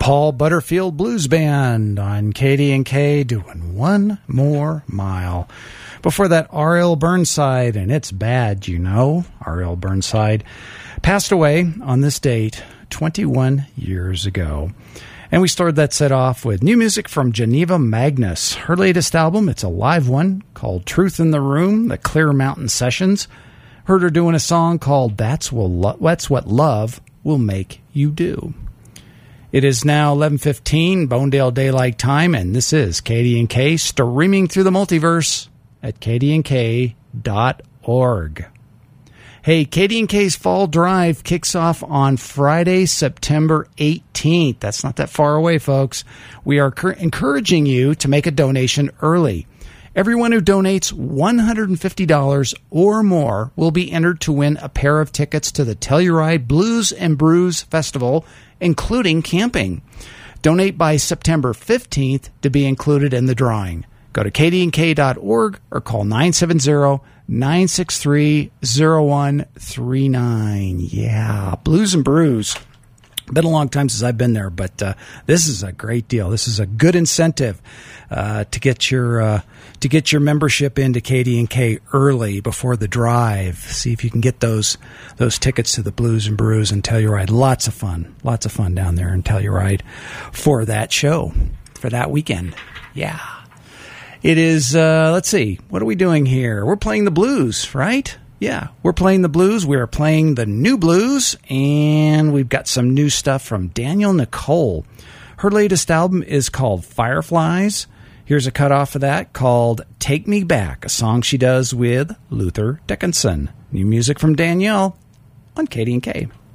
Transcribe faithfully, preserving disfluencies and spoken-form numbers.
Paul Butterfield Blues Band on K D and K doing One More Mile. Before that, R L Burnside, and It's Bad, you know. R L Burnside passed away on this date twenty-one years ago. And we started that set off with new music from Geneva Magnus. Her latest album, it's a live one, called Truth in the Room, the Clear Mountain Sessions. Heard her doing a song called That's, Will Lo- That's What Love Will Make You Do. It is now eleven fifteen, Bonedale Daylight Time, and this is K D and K, streaming through the multiverse at k d n k dot org. Hey, K D and K's Fall Drive kicks off on Friday, September eighteenth. That's not that far away, folks. We are cur- encouraging you to make a donation early. Everyone who donates one hundred fifty dollars or more will be entered to win a pair of tickets to the Telluride Blues and Brews Festival, including camping. Donate by September fifteenth to be included in the drawing. Go to k d n k dot org or call nine seven zero, nine six three, zero one three nine. Yeah, Blues and Brews. Been a long time since I've been there, but uh, this is a great deal. This is a good incentive uh, to get your uh, to get your membership into K D and K early before the drive. See if you can get those those tickets to the Blues and Brews in Telluride. Lots of fun, lots of fun down there in Telluride for that show, for that weekend. Yeah, it is. Uh, let's see, what are we doing here? We're playing the blues, right? Yeah, we're playing the blues. We are playing the new blues, and we've got some new stuff from Danielle Nicole. Her latest album is called Fireflies. Here's a cutoff of that called Take Me Back, a song she does with Luther Dickinson. New music from Danielle on K D and K.